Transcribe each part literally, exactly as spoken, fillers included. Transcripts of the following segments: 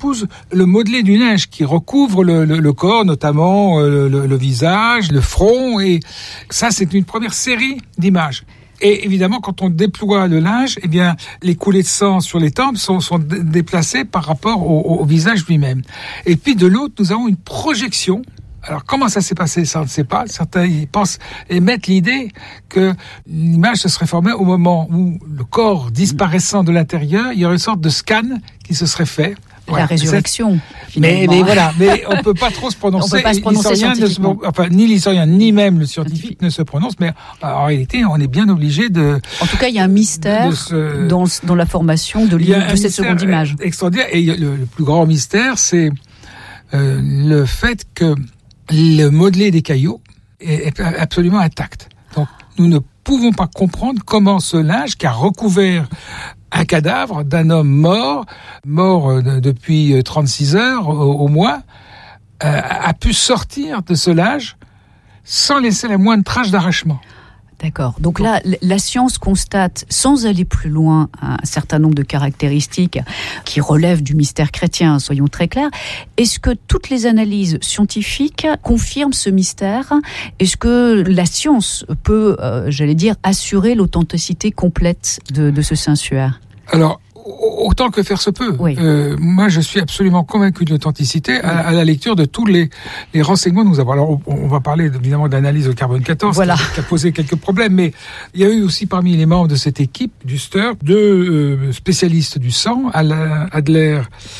épouse le modelé du linge qui recouvre le, le, le corps, notamment euh, le, le visage, le front, et ça, c'est une première série d'images. Et évidemment, quand on déploie le linge, eh bien, les coulées de sang sur les tempes sont, sont d- déplacées par rapport au, au, au visage lui-même. Et puis de l'autre, nous avons une projection. Alors, comment ça s'est passé, ça on ne sait pas. Certains y pensent et mettent l'idée que l'image se serait formée au moment où le corps disparaissant de l'intérieur, il y aurait une sorte de scan qui se serait fait. La Ouais, résurrection, mais, mais voilà, mais on peut pas trop se prononcer. On peut pas se prononcer L'historien ne se, enfin, ni l'historien ni même le scientifique ne se prononce, mais en réalité, on est bien obligé de. En tout cas, il y a un mystère de, de ce, dans, dans la formation de, de cette seconde image. Extraordinaire. Et le, le plus grand mystère, c'est euh, le fait que le modelé des caillots est, est absolument intact. Donc, nous ne pouvons pas comprendre comment ce linge qui a recouvert un cadavre d'un homme mort, mort depuis trente-six heures au, au moins, euh, a pu sortir de ce linge sans laisser la moindre trace d'arrachement. D'accord. Donc là, la science constate, sans aller plus loin, un certain nombre de caractéristiques qui relèvent du mystère chrétien, soyons très clairs. Est-ce que toutes les analyses scientifiques confirment ce mystère ? Est-ce que la science peut, euh, j'allais dire, assurer l'authenticité complète de, de ce sanctuaire ? Alors, autant que faire se peut. Oui. Euh, moi, je suis absolument convaincu de l'authenticité à, à la lecture de tous les, les renseignements que nous avons. Alors, on, on va parler évidemment de l'analyse au carbone quatorze, voilà. qui, qui a posé quelques problèmes, mais il y a eu aussi parmi les membres de cette équipe du Sturt deux euh, spécialistes du sang, Alain Adler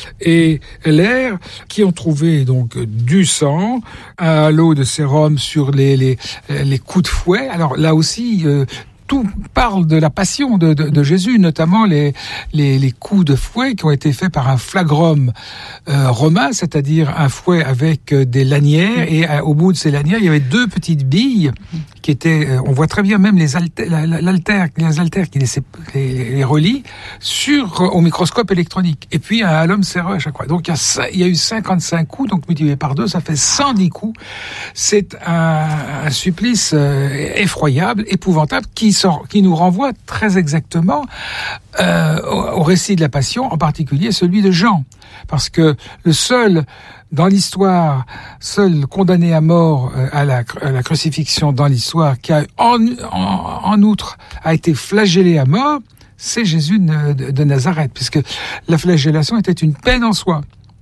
et Heller, qui ont trouvé donc du sang, un halo de sérum sur les, les, les coups de fouet. Alors là aussi, euh, tout parle de la passion de, de, de Jésus, notamment les, les, les coups de fouet qui ont été faits par un flagrum euh, romain, c'est-à-dire un fouet avec euh, des lanières, et euh, au bout de ces lanières, il y avait deux petites billes qui étaient, euh, on voit très bien même les haltères, l'haltère, les haltères qui les, les, les relient sur, au microscope électronique. Et puis un halum séreux à chaque fois. Donc il y a, il y a eu cinquante-cinq coups, donc multiplié par deux, ça fait cent dix coups. C'est un, un supplice euh, effroyable, épouvantable, qui sort, qui nous renvoie très exactement euh, au, au récit de la Passion, en particulier celui de Jean, parce que le seul dans l'histoire, seul condamné à mort euh, à, la, à la crucifixion dans l'histoire, qui a en, en, en outre a été flagellé à mort, c'est Jésus de, de, de Nazareth, puisque la flagellation était une peine en soi.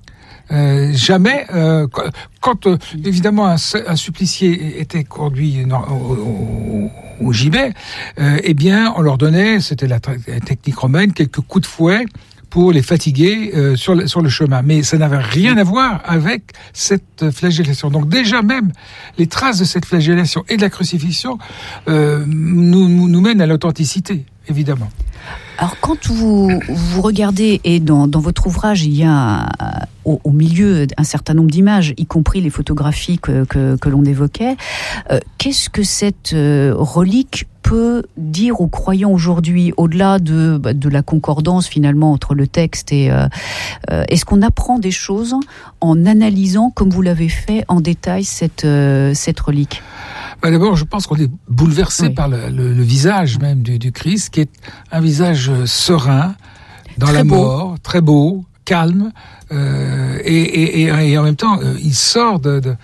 Euh, jamais, euh, quand euh, évidemment un, un supplicié était conduit non, au, au, au gibet, euh, eh bien on leur donnait, c'était la, la technique romaine, quelques coups de fouet pour les fatiguer euh, sur, le, sur le chemin. Mais ça n'avait rien à voir avec cette flagellation. Donc déjà même, les traces de cette flagellation et de la crucifixion euh, nous, nous, nous mènent à l'authenticité, évidemment. Alors quand vous, vous regardez, et dans, dans votre ouvrage, il y a euh, au, au milieu un certain nombre d'images, y compris les photographies que, que, que l'on évoquait, euh, qu'est-ce que cette euh, relique peut dire aux croyants aujourd'hui, au-delà de, de la concordance finalement entre le texte et... Euh, euh, est-ce qu'on apprend des choses en analysant, comme vous l'avez fait, en détail cette, euh, cette relique ? Bah d'abord, je pense qu'on est bouleversé oui. par le, le, le visage même du, du Christ, qui est un visage serein, dans très la beau. mort, très beau, calme, euh, et, et, et, et en même temps, euh, il sort de... de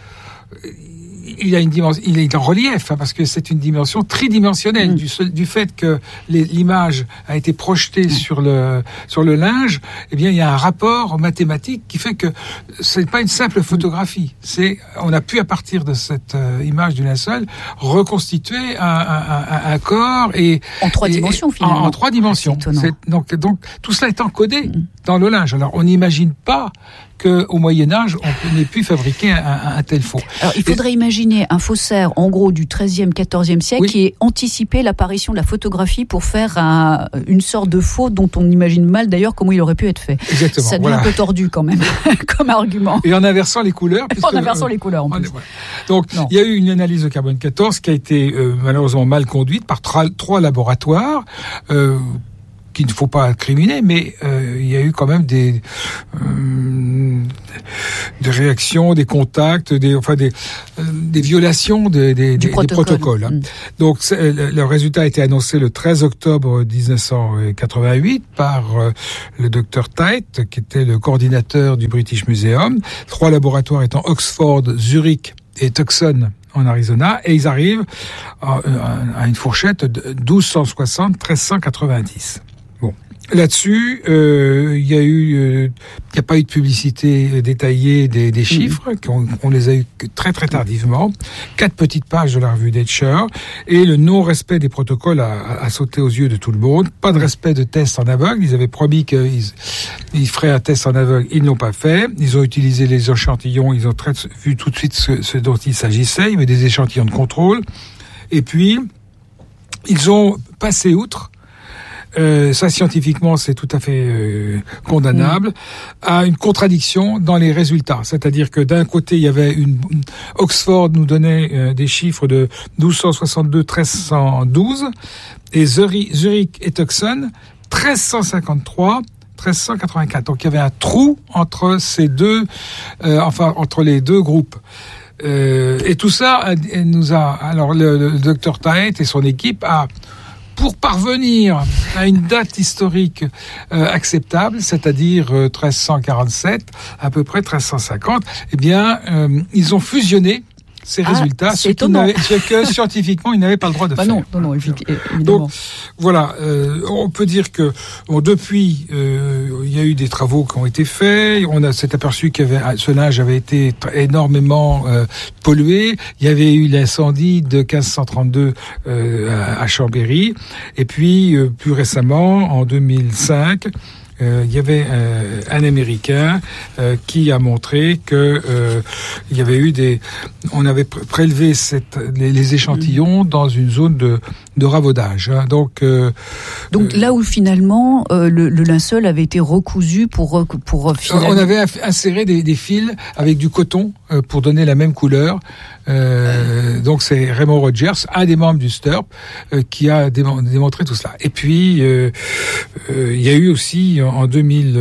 il a une dimension, il est en relief, hein, parce que c'est une dimension tridimensionnelle, mmh. du, du fait que les, l'image a été projetée mmh. sur le sur le linge. Eh bien, il y a un rapport mathématique qui fait que c'est pas une simple photographie. C'est, on a pu à partir de cette euh, image du linceul reconstituer un, un, un, un corps et en trois et, dimensions finalement. En, en trois dimensions. C'est c'est, donc donc tout cela est encodé mmh. dans le linge. Alors on n'imagine pas qu'au Moyen-Âge, on n'ait pu fabriquer un, un, un tel faux. Alors, il faudrait Et... imaginer un faussaire, en gros, du treizième, quatorzième siècle, oui. qui ait anticipé l'apparition de la photographie pour faire un, une sorte de faux dont on imagine mal, d'ailleurs, comment il aurait pu être fait. Exactement. Ça devient voilà. un peu tordu, quand même, comme argument. Et en inversant les couleurs. En inversant euh, les couleurs, en plus. Voilà. Donc, non. il y a eu une analyse de carbone quatorze qui a été euh, malheureusement mal conduite par tra- trois laboratoires, euh, qu'il ne faut pas incriminer, mais euh, il y a eu quand même des euh, des réactions, des contacts, des enfin des euh, des violations des, des, des, protocole. des protocoles. Hein. Mmh. Donc le, le résultat a été annoncé le treize octobre dix-neuf cent quatre-vingt-huit par euh, le docteur Tite, qui était le coordinateur du British Museum. Trois laboratoires étant Oxford, Zurich et Tucson en Arizona, et ils arrivent à, à une fourchette de douze cent soixante à treize cent quatre-vingt-dix. Bon. Là-dessus, euh, il y a eu, euh, il n'y a pas eu de publicité détaillée des, des chiffres, mmh. on, on les a eu très très tardivement. Quatre petites pages de la revue Nature, et le non-respect des protocoles a, a, a sauté aux yeux de tout le monde. Pas de respect de tests en aveugle. Ils avaient promis qu'ils ils feraient un test en aveugle, ils ne l'ont pas fait. Ils ont utilisé les échantillons, ils ont très, vu tout de suite ce, ce dont il s'agissait. Il y avait des échantillons de contrôle, et puis ils ont passé outre. Euh, ça, scientifiquement, c'est tout à fait euh, condamnable, mmh. à une contradiction dans les résultats. C'est-à-dire que d'un côté, il y avait une... Oxford nous donnait euh, des chiffres de douze cent soixante-deux à treize cent douze, et Zurich, Zurich et Tucson, treize cent cinquante-trois, treize cent quatre-vingt-quatre. Donc, il y avait un trou entre ces deux, euh, enfin, entre les deux groupes. Euh, et tout ça, elle nous a... Alors, le, le docteur Tite et son équipe a... Pour parvenir à une date historique euh, acceptable, c'est-à-dire euh, treize cent quarante-sept, à peu près treize cent cinquante, eh bien, euh, ils ont fusionné ces ah, résultats, ce, ce que scientifiquement ils n'avaient pas le droit de bah faire. Non, non, non, évidemment. Donc voilà, euh, on peut dire que bon, depuis, euh, il y a eu des travaux qui ont été faits. On a s'est aperçu que ce linge avait été énormément euh, pollué. Il y avait eu l'incendie de quinze cent trente-deux euh, à, à Chambéry, et puis euh, plus récemment, en deux mille cinq. Euh, il y avait euh, un Américain euh, qui a montré que euh, il y avait eu des, on avait pr- prélevé cette, les, les échantillons mmh. dans une zone de, de ravaudage. Hein. Donc, euh, donc là où finalement euh, le, le linceul avait été recousu pour pour finalement... on avait inséré des, des fils avec du coton euh, pour donner la même couleur. Euh, donc c'est Raymond Rogers, un des membres du S T U R P, euh, qui a démon- démontré tout cela. Et puis euh, euh, il y a eu aussi en deux mille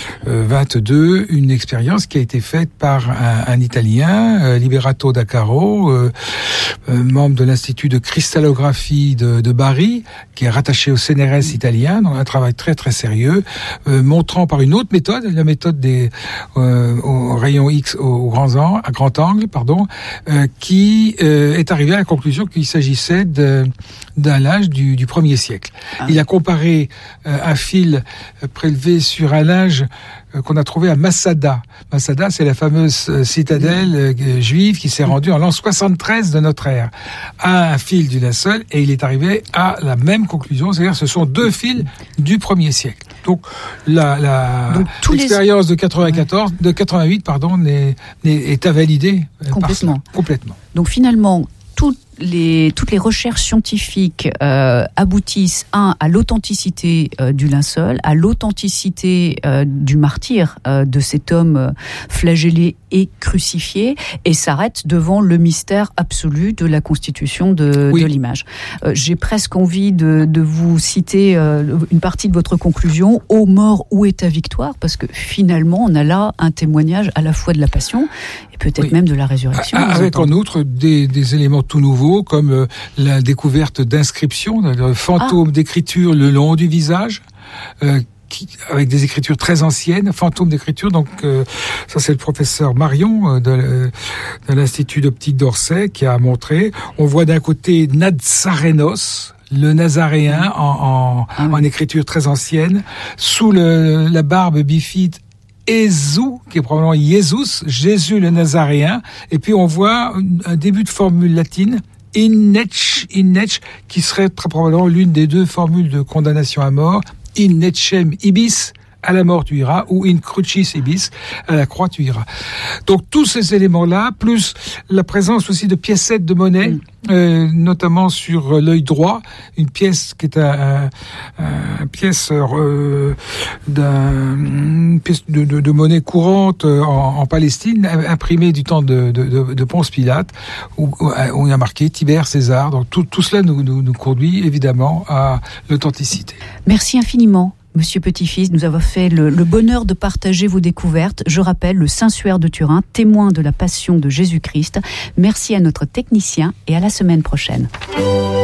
vingt-deux une expérience qui a été faite par un, un Italien, euh, Liberato D'Accaro, euh, euh, membre de l'Institut de cristallographie de, de Bari, qui est rattaché au C N R S italien, donc un travail très très sérieux, euh, montrant par une autre méthode, la méthode des euh, au rayon X au grand angle, à grand angle, pardon. Euh, qui euh, est arrivé à la conclusion qu'il s'agissait de, d'un linge du, du premier siècle. Ah. Il a comparé euh, un fil prélevé sur un linge euh, qu'on a trouvé à Masada. Masada, c'est la fameuse euh, citadelle euh, juive qui s'est rendue en l'an soixante-treize de notre ère, à un fil du linceul, et il est arrivé à la même conclusion, c'est-à-dire que ce sont deux fils du premier siècle. Donc la, la Donc, l'expérience les... de quatre-vingt-quatorze, de quatre-vingt-huit, pardon, n'est, n'est, est invalidée complètement. Par complètement. Donc finalement, tout Les, toutes les recherches scientifiques euh, aboutissent, un, à l'authenticité euh, du linceul, à l'authenticité euh, du martyr euh, de cet homme euh, flagellé et crucifié, et s'arrêtent devant le mystère absolu de la constitution de, oui. de l'image. Euh, j'ai presque envie de, de vous citer euh, une partie de votre conclusion. « Ô mort, où est ta victoire ?» Parce que finalement, on a là un témoignage à la fois de la passion et peut-être oui. même de la résurrection. Avec en outre des, des éléments tout nouveaux, comme euh, la découverte d'inscriptions, de fantômes ah. d'écriture le long du visage, euh, qui, avec des écritures très anciennes, fantômes d'écriture. Donc euh, ça, c'est le professeur Marion euh, de, de l'Institut d'optique d'Orsay qui a montré. On voit d'un côté Nazarénos, le Nazaréen en, en, ah oui. en écriture très ancienne, sous le, la barbe bifide Jésus, qui est probablement Jésus, Jésus le Nazaréen, et puis on voit un début de formule latine, in nec, in nec, qui serait très probablement l'une des deux formules de condamnation à mort, in necem ibis, à la mort tu iras, ou in crucis ibis, à la croix tu iras. Donc tous ces éléments-là, plus la présence aussi de piécettes de monnaie, mm. euh, notamment sur l'œil droit, une pièce qui est un, un, un pièce, euh, d'un, une pièce de, de, de monnaie courante en, en Palestine, imprimée du temps de, de, de, de Ponce Pilate, où, où il y a marqué Tibère César. Donc tout, tout cela nous, nous, nous conduit évidemment à l'authenticité. Merci infiniment. Monsieur Petit-Fils, nous avons fait le, le bonheur de partager vos découvertes. Je rappelle, le Saint-Suaire de Turin, témoin de la passion de Jésus-Christ. Merci à notre technicien et à la semaine prochaine.